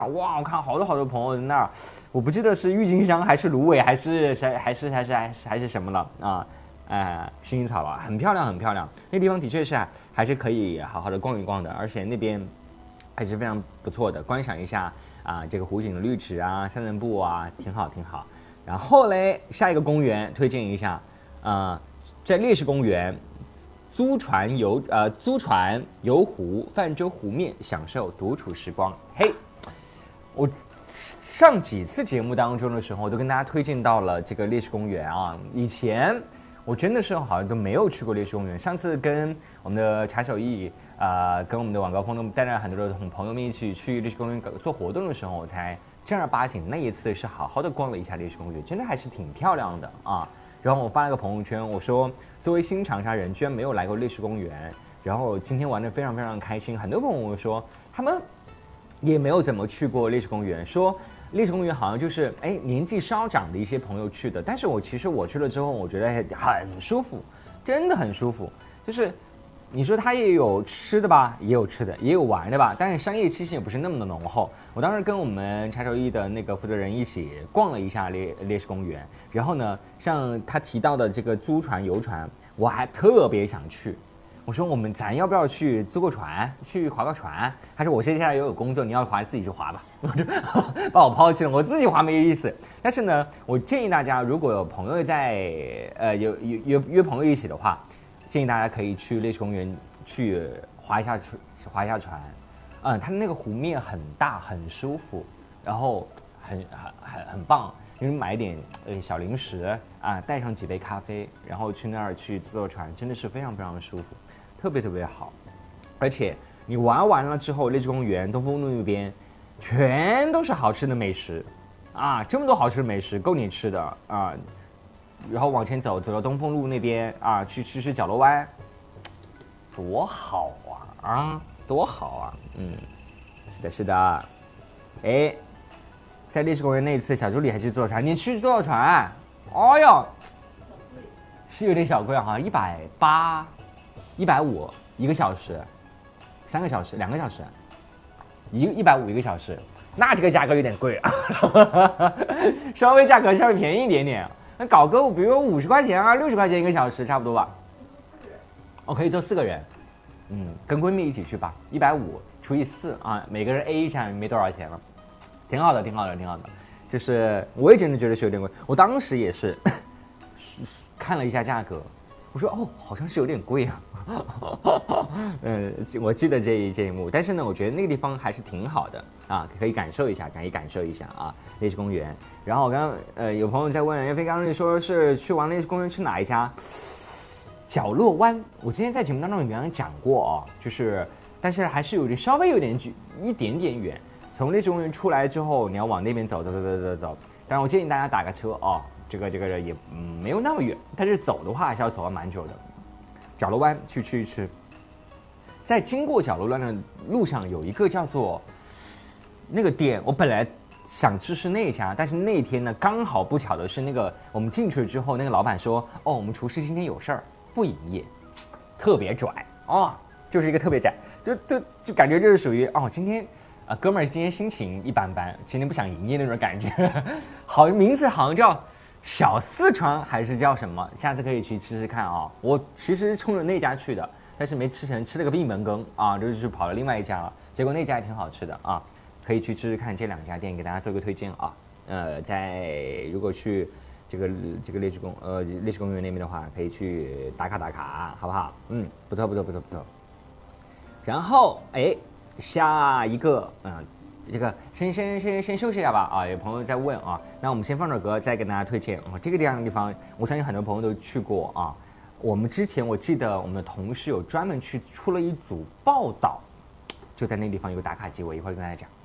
哇，我看好多朋友在那儿，我不记得是郁金香还是芦苇还是什么了啊？薰衣草了，很漂亮很漂亮。那地方的确是还是可以好好的逛一逛的，而且那边还是非常不错的，观赏一下这个湖景的绿植啊，散散步啊，挺好挺好。然后嘞，下一个公园推荐一下，在烈士公园租船游湖泛舟湖面，享受独处时光。嘿，我上几次节目当中的时候，都跟大家推荐到了这个烈士公园啊。以前我真的是好像都没有去过烈士公园。上次跟我们的茶手艺跟我们的晚高峰都带着很多的朋友们一起去烈士公园做活动的时候，我才正儿八经那一次是好好的逛了一下烈士公园，真的还是挺漂亮的啊。然后我发了个朋友圈，我说作为新长沙人，居然没有来过烈士公园，然后今天玩得非常非常开心。很多朋友说他们也没有怎么去过烈士公园，说烈士公园好像就是年纪稍长的一些朋友去的，但是其实我去了之后，我觉得很舒服，真的很舒服。就是你说它也有吃的吧，也有吃的，也有玩的吧，但是商业气息也不是那么的浓厚。我当时跟我们茶手艺的那个负责人一起逛了一下烈士公园，然后呢，像他提到的这个租船游船，我还特别想去。我说咱要不要去租个船，去划个船？他说我现在有工作，你要划自己去划吧。我就把我抛弃了，我自己划没意思。但是呢，我建议大家，如果有朋友在约朋友一起的话，建议大家可以去烈士公园去划一下船。它的那个湖面很大，很舒服，然后很棒。你买一点小零食带上几杯咖啡，然后去那儿去坐船，真的是非常非常的舒服，特别特别好。而且你玩完了之后，烈士公园、东风路那边全都是好吃的美食这么多好吃的美食够你吃的然后往前走到东风路那边去吃角螺湾，多好多好是的，在烈士公园那一次，小助理还去坐船，你去坐船，是有点小贵哈，180、150一个小时，3个小时、2个小时，150一个小时，那这个价格有点贵稍微价格稍微便宜一点点，那搞个比如50块钱60块钱一个小时差不多吧，可以坐4个人，跟闺蜜一起去吧，150除以4每个人 A 一下没多少钱了。挺好的。就是我也真的觉得是有点贵，我当时也是看了一下价格，我说好像是有点贵我记得这一幕，但是呢，我觉得那个地方还是挺好的可以感受一下烈士公园。然后我刚刚有朋友在问，岳飞刚刚说是去玩烈士公园去哪一家？角落湾，我之前在节目当中也讲过就是但是还是稍微有点一点点远。从烈士公园出来之后，你要往那边走。当然，我建议大家打个车这个也没有那么远，但是走的话还是要走蛮久的。角螺湾去吃，在经过角螺湾的路上有一个叫做那个店，我本来想吃是那家，但是那天呢刚好不巧的是我们进去了之后，那个老板说我们厨师今天有事儿不营业，特别拽就是一个特别拽，就感觉就是属于今天。哥们儿今天心情一般般，今天不想营业那种感觉。好，名字好像叫小四川还是叫什么？下次可以去吃吃看我其实冲着那家去的，但是没吃成，吃了个闭门羹就是跑了另外一家了。结果那家也挺好吃的可以去吃吃看。这2家店给大家做个推荐如果去这个烈士公园那边的话，可以去打卡，好不好？不错。然后下一个这个先休息一下吧有朋友在问那我们先放首歌，再跟大家推荐这个地方，我相信很多朋友都去过我们之前我记得我们的同事有专门去出了一组报道，就在那地方有个打卡机，我一会儿跟大家讲。